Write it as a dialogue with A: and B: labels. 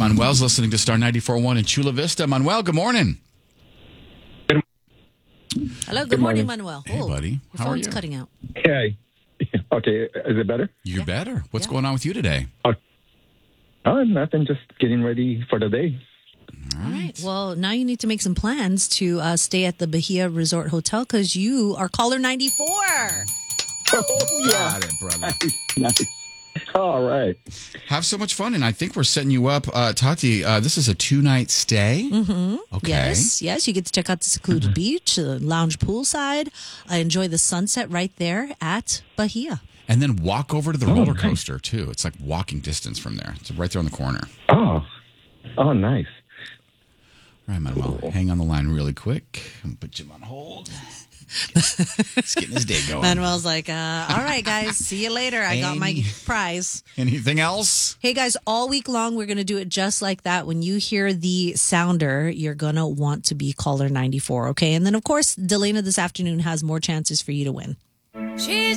A: Manuel's listening to Star 94.1 in Chula Vista. Manuel, good morning.
B: Hello, good morning, Manuel.
A: Hey, buddy.
B: Your
A: How are
B: phone's
A: you?
B: cutting out.
C: Okay. Okay. Is it better?
A: You're better. What's going on with you today?
C: Oh, nothing. Just getting ready for the day.
B: All right. Well, now you need to make some plans to stay at the Bahia Resort Hotel because you are caller 94.
A: Got it, brother.
C: Nice. All right.
A: Have so much fun, and I think we're setting you up. Tati, this is a 2-night stay? Mm-hmm. Okay.
B: Yes. You get to check out the secluded beach, lounge poolside, enjoy the sunset right there at Bahia.
A: And then walk over to the roller coaster, too. It's like walking distance from there. It's right there on the corner.
C: Oh, nice.
A: All right, Manuel, hang on the line really quick. I'm put Jim on hold. He's getting his day going.
B: Manuel's like, all right, guys, see you later. I got my prize.
A: Anything else?
B: Hey, guys, all week long, we're going to do it just like that. When you hear the sounder, you're going to want to be caller 94, okay? And then, of course, Delana this afternoon has more chances for you to win.